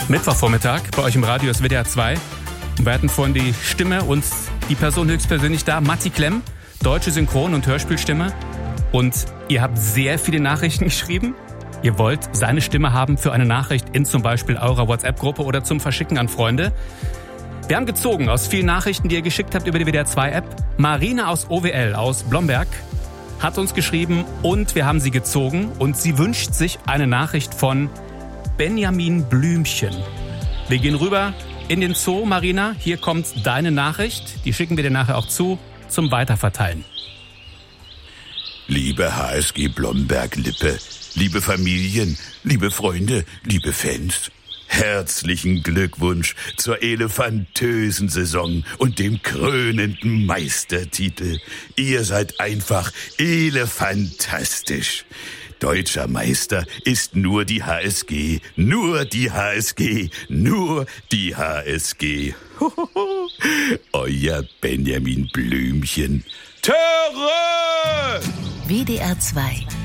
Mittwochvormittag bei euch im Radio ist WDR 2. Und wir hatten vorhin die Stimme und die Person höchstpersönlich da, Matti Klemm, deutsche Synchron- und Hörspielstimme. Und ihr habt sehr viele Nachrichten geschrieben. Ihr wollt seine Stimme haben für eine Nachricht in zum Beispiel eurer WhatsApp-Gruppe oder zum Verschicken an Freunde. Wir haben gezogen aus vielen Nachrichten, die ihr geschickt habt über die WDR 2-App. Marina aus OWL, aus Blomberg, hat uns geschrieben und wir haben sie gezogen. Und sie wünscht sich eine Nachricht von Benjamin Blümchen. Wir gehen rüber in den Zoo. Marina, hier kommt deine Nachricht. Die schicken wir dir nachher auch zu, zum Weiterverteilen. Liebe HSG Blomberg-Lippe, liebe Familien, liebe Freunde, liebe Fans, herzlichen Glückwunsch zur elefantösen Saison und dem krönenden Meistertitel. Ihr seid einfach elefantastisch. Deutscher Meister ist nur die HSG, nur die HSG, nur die HSG. Euer Benjamin Blümchen. Töre! WDR 2